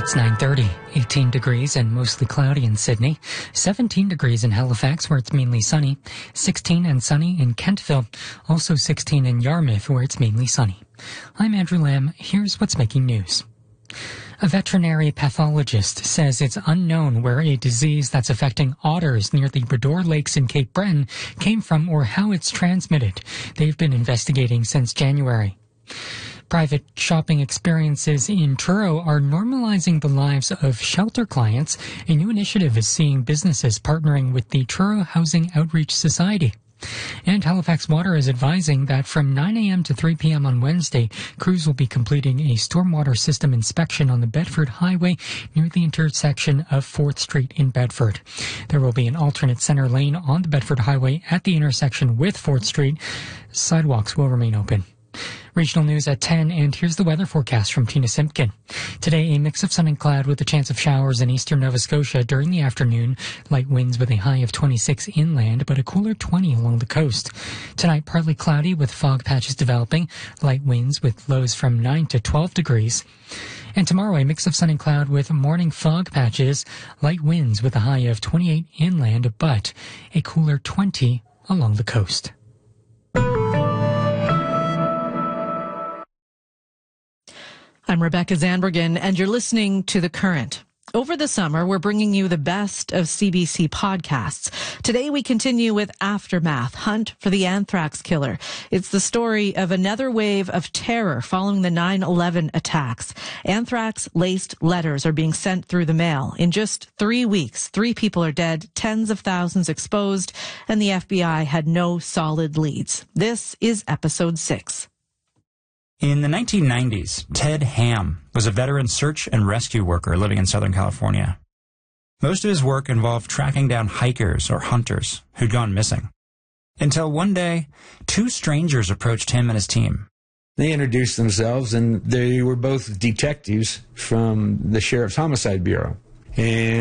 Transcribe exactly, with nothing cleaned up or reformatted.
It's nine thirty, eighteen degrees and mostly cloudy in Sydney, seventeen degrees in Halifax where it's mainly sunny, sixteen and sunny in Kentville, also sixteen in Yarmouth where it's mainly sunny. I'm Andrew Lamb. Here's what's making news. A veterinary pathologist says it's unknown where a disease that's affecting otters near the Bredor Lakes in Cape Breton came from or how it's transmitted. They've been investigating since January. Private shopping experiences in Truro are normalizing the lives of shelter clients. A new initiative is seeing businesses partnering with the Truro Housing Outreach Society. And Halifax Water is advising that from nine a.m. to three p.m. on Wednesday, crews will be completing a stormwater system inspection on the Bedford Highway near the intersection of fourth Street in Bedford. There will be an alternate center lane on the Bedford Highway at the intersection with fourth Street. Sidewalks will remain open. Regional news at ten, and here's the weather forecast from Tina Simpkin. Today, a mix of sun and cloud with a chance of showers in eastern Nova Scotia during the afternoon. Light winds with a high of twenty-six inland, but a cooler twenty along the coast. Tonight, partly cloudy with fog patches developing. Light winds with lows from nine to twelve degrees. And tomorrow, a mix of sun and cloud with morning fog patches. Light winds with a high of twenty-eight inland, but a cooler twenty along the coast. I'm Rebecca Zandbergen, and you're listening to The Current. Over the summer, we're bringing you the best of C B C podcasts. Today, we continue with Aftermath, Hunt for the Anthrax Killer. It's the story of another wave of terror following the nine eleven attacks. Anthrax-laced letters are being sent through the mail. In just three weeks, three people are dead, tens of thousands exposed, and the F B I had no solid leads. This is episode six. In the nineteen nineties, Ted Ham was a veteran search and rescue worker living in Southern California. Most of his work involved tracking down hikers or hunters who'd gone missing. Until one day, two strangers approached him and his team. They introduced themselves, and they were both detectives from the Sheriff's Homicide Bureau. And